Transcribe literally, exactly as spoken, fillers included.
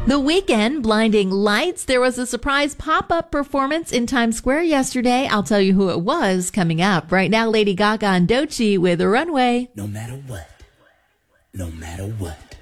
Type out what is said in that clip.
The Weeknd, Blinding Lights. There was a surprise pop-up performance in Times Square yesterday. I'll tell you who it was coming up. Right now, Lady Gaga and Doechii with Runway. No matter what, no matter what.